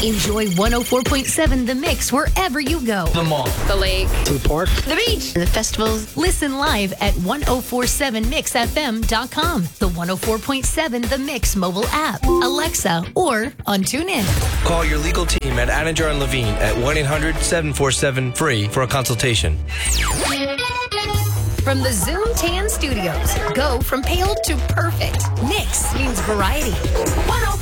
Enjoy 104.7 The Mix wherever you go. The mall. The lake. To the park. The beach. The festivals. Listen live at 1047mixfm.com, the 104.7 The Mix mobile app, Alexa, or on TuneIn. Call your legal team at Anidjar and Levine at 1-800-747-FREE for a consultation. From the Zoom Tan Studios, go from pale to perfect. Nix means variety. 104.7